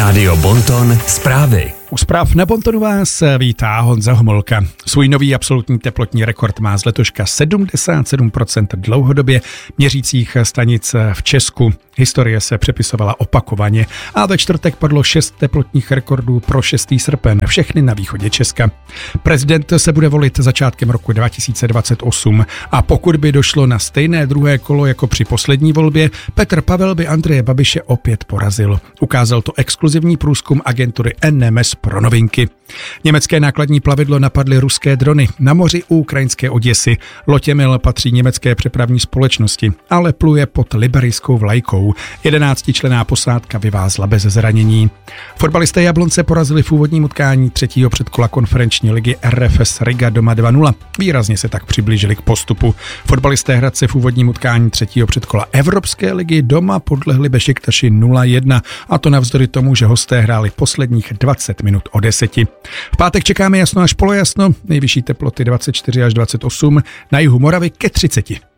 Rádio Bonton zprávy. U zpráv na Bontonu vás vítá Honza Homolka. Svůj nový absolutní teplotní rekord má z letoška 77% dlouhodobě měřících stanic v Česku. Historie se přepisovala opakovaně a ve čtvrtek padlo 6 teplotních rekordů pro 6. srpen, všechny na východě Česka. Prezident se bude volit začátkem roku 2028 a pokud by došlo na stejné druhé kolo jako při poslední volbě, Petr Pavel by Andreje Babiše opět porazil. Ukázal to exkluzivní průzkum agentury NMS pro Novinky. Německé nákladní plavidlo napadly ruské drony na moři u ukrajinské Oděsy. Loď Emil patří německé přepravní společnosti, ale pluje pod liberijskou vlajkou. 11členná posádka vyvázla bez zranění. Fotbalisté Jablonce porazili v úvodním utkání 3. předkola konferenční ligy RFS Riga doma 2-0. Výrazně se tak přiblížili k postupu. Fotbalisté Hradce v úvodním utkání 3. předkola Evropské ligy doma podlehli Bešiktaši 0-1, a to navzdory tomu, že hosté hráli posledních 20 minut o 10. V pátek čekáme jasno až polojasno, nejvyšší teploty 24 až 28, na jihu Moravy ke 30.